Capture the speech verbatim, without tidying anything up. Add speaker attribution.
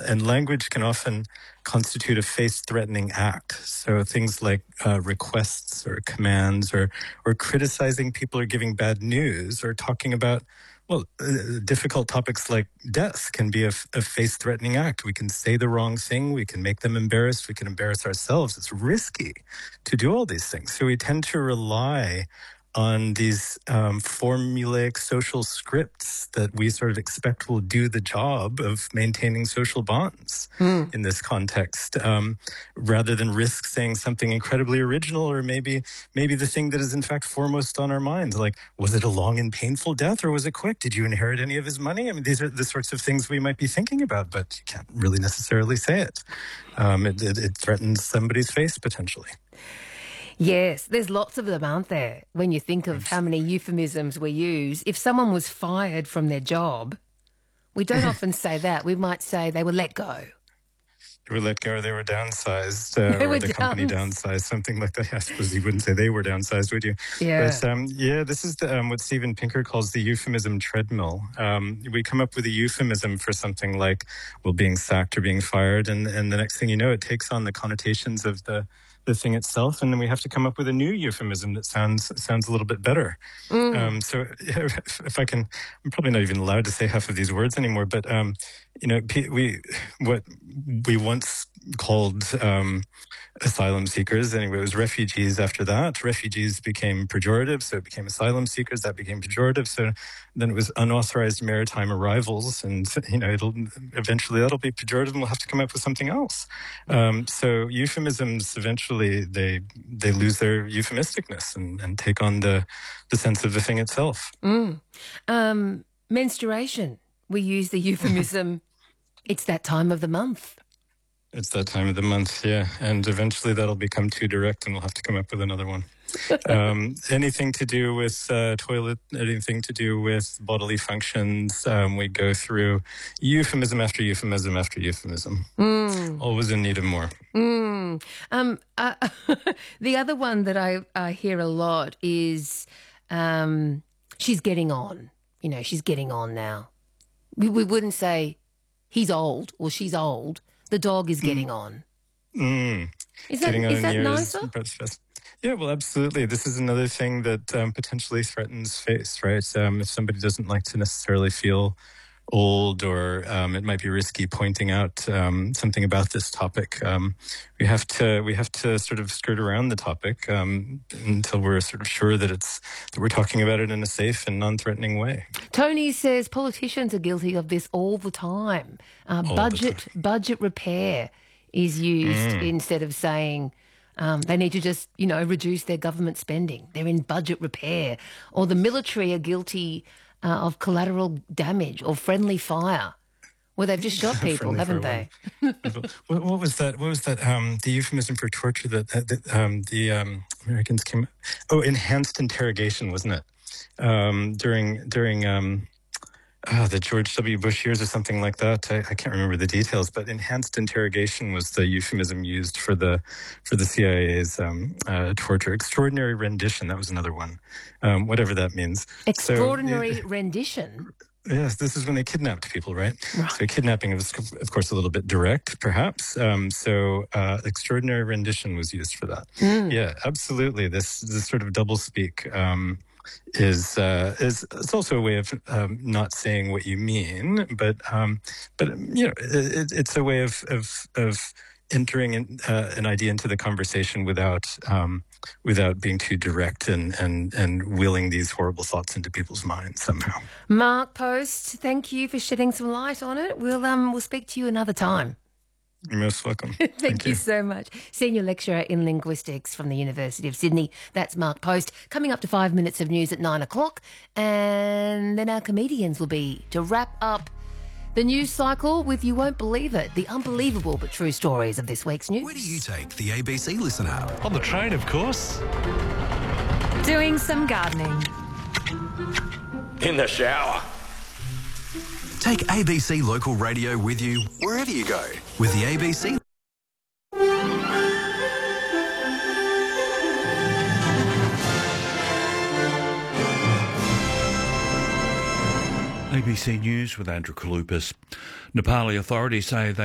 Speaker 1: and language can often constitute a face-threatening act. So things like uh, requests or commands or or criticizing people or giving bad news or talking about, well, uh, difficult topics like death can be a, a face-threatening act. We can say the wrong thing. We can make them embarrassed. We can embarrass ourselves. It's risky to do all these things. So we tend to rely on these um, formulaic social scripts that we sort of expect will do the job of maintaining social bonds mm. in this context, um, rather than risk saying something incredibly original or maybe maybe the thing that is in fact foremost on our minds, like, was it a long and painful death or was it quick? Did you inherit any of his money? I mean, these are the sorts of things we might be thinking about, but you can't really necessarily say it. Um, it, it, it threatens somebody's face potentially.
Speaker 2: Yes, there's lots of them, aren't there? When you think of how many euphemisms we use. If someone was fired from their job, we don't often say that. We might say they were let go.
Speaker 1: They were let go or they were downsized uh,
Speaker 2: they
Speaker 1: or
Speaker 2: were
Speaker 1: the
Speaker 2: downs-
Speaker 1: company downsized, something like that. I suppose you wouldn't say they were downsized, would you?
Speaker 2: Yeah.
Speaker 1: But um, yeah, this is the, um, what Steven Pinker calls the euphemism treadmill. Um, we come up with a euphemism for something like, well, being sacked or being fired, and, and the next thing you know, it takes on the connotations of the the thing itself, and then we have to come up with a new euphemism that sounds sounds a little bit better. Mm. Um, so if, if I can, I'm probably not even allowed to say half of these words anymore, but um, you know, we what we once called um, asylum seekers, anyway, it was refugees after that. Refugees became pejorative, so it became asylum seekers, that became pejorative, so then it was unauthorized maritime arrivals, and, you know, it'll eventually that'll be pejorative and we'll have to come up with something else. Um, so euphemisms, eventually, they they lose their euphemisticness and, and take on the, the sense of the thing itself.
Speaker 2: Mm. Um, menstruation, we use the euphemism, it's that time of the month.
Speaker 1: It's that time of the month, yeah. And eventually that'll become too direct and we'll have to come up with another one. um, anything to do with uh, toilet, anything to do with bodily functions, um, we go through euphemism after euphemism after euphemism. Mm. Always in need of more.
Speaker 2: Mm. Um, uh, the other one that I, I hear a lot is um, she's getting on. You know, she's getting on now. We, we wouldn't say he's old or she's old. The dog is getting on.
Speaker 1: Mm.
Speaker 2: Is that,
Speaker 1: getting on
Speaker 2: is that
Speaker 1: years,
Speaker 2: nicer?
Speaker 1: Yeah, well, absolutely. This is another thing that um, potentially threatens face, right? Um, if somebody doesn't like to necessarily feel old, or um, it might be risky pointing out um, something about this topic, um, we have to we have to sort of skirt around the topic um, until we're sort of sure that it's that we're talking about it in a safe and non-threatening way.
Speaker 2: Tony says politicians are guilty of this all the time. Uh,
Speaker 1: all
Speaker 2: budget
Speaker 1: the time.
Speaker 2: budget repair is used
Speaker 1: mm.
Speaker 2: instead of saying um, they need to just, you know, reduce their government spending. They're in budget repair. Or the military are guilty uh, of collateral damage or friendly fire. Well, they've just shot people, haven't they?
Speaker 1: what, what was that? What was that? Um, the euphemism for torture that, that um, the um, Americans came. Oh, enhanced interrogation, wasn't it? Um, during during um, oh, the George W. Bush years or something like that. I, I can't remember the details, but enhanced interrogation was the euphemism used for the for the C I A's um, uh, torture. Extraordinary rendition, that was another one. Um, whatever that means.
Speaker 2: Extraordinary
Speaker 1: so,
Speaker 2: rendition.
Speaker 1: Yes, this is when they kidnapped people, right?
Speaker 2: Right.
Speaker 1: So kidnapping was, of course, a little bit direct, perhaps. Um, so uh, extraordinary rendition was used for that. Mm. Yeah, absolutely. This this sort of doublespeak um, is uh, is it's also a way of um, not saying what you mean, but um, but you know, it, it's a way of of, of entering in, uh, an idea into the conversation without um, without being too direct and, and, and wheeling these horrible thoughts into people's minds somehow.
Speaker 2: Mark Post, thank you for shedding some light on it. We'll um we'll speak to you another time.
Speaker 1: You're most welcome.
Speaker 2: Thank,
Speaker 1: Thank
Speaker 2: you
Speaker 1: you
Speaker 2: so much. Senior Lecturer in Linguistics from the University of Sydney. That's Mark Post. Coming up to five minutes of news at nine o'clock. And then our comedians will be to wrap up the news cycle with, you won't believe it, the unbelievable but true stories of this week's news.
Speaker 3: Where do you take the A B C Listen app?
Speaker 4: On the train, of course.
Speaker 5: Doing some gardening.
Speaker 6: In the shower.
Speaker 3: Take A B C Local Radio with you wherever you go with the A B C.
Speaker 4: A B C News with Andrew Kalupas. Nepali authorities say they